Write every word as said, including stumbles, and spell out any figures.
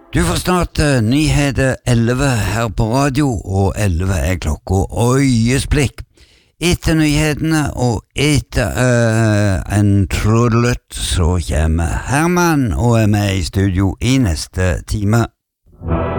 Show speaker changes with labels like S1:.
S1: Du får snart uh, nyheter elleve her på radio, og elleve er klokka øyesblikk. Etter nyhetene og etter uh, en trudelutt så kommer Herman og er med i studio i neste time.